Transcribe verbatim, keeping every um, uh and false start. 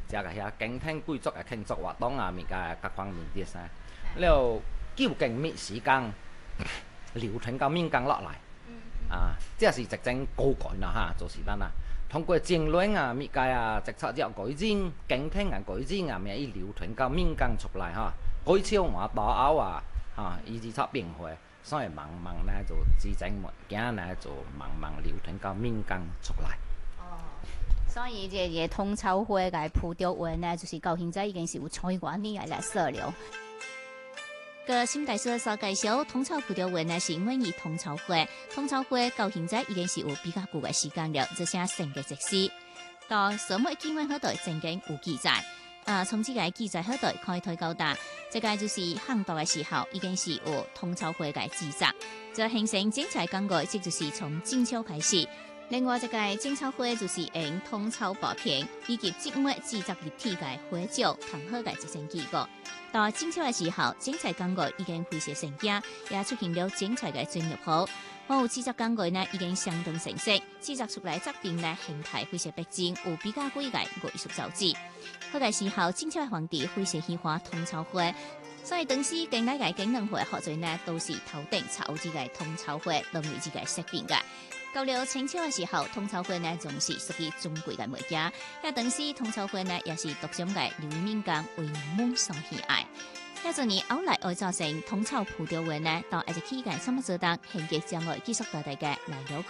遮个遐敬天贵族嘅慶祝活動啊，物嘅各方面啲噻。了究竟咩時間流傳到民間落嚟？啊，這是直正高改啦嚇，就是咱啊。通過政論啊，物嘅啊，直接有改進，敬天嘅改進啊，咪流傳到民間出嚟嚇。改超我打拗啊，嚇，以至出變化，所以慢慢咧就自整物件咧就慢慢流傳到民間出嚟。 所以这个通草花嘅葡萄園呢，就是到現在已經是有千多年嘅歷史了。個新大師所介紹通草葡萄園呢，是因為以通草花，通草花到現在已經是有比較久嘅時間了，這些新嘅歷史。到什麼經緯嗰度曾經有記載，啊，從這個記載嗰度可以推到達，這個就是漢代嘅時候已經是有通草花嘅記載，就形成精彩講句，即就是從晉朝開始。另外一個精草花就是用通草薄片以及植物製作立體嘅花椒，同好嘅一種結果。到晉朝嘅時候，精彩講句已經非常成家，也出現了精彩嘅專業鋪。好製作講句呢已經相當成熟，製作出來作品呢形態非常逼真，有比較貴嘅藝術造詣。好嘅時候，晉朝嘅皇帝非常喜歡通草花，所以當時更加嘅景能會學者呢都是頭頂炒這個通草花當為這個飾品嘅。到了清朝嘅時候，通草花呢仲是屬於尊貴嘅物件。也當時通草花呢也是獨享嘅流於民間，為人們所喜愛。一陣年後來愛造成通草葡萄園呢，到一隻期間什麼做得，獻給將來繼續到地嘅來了解。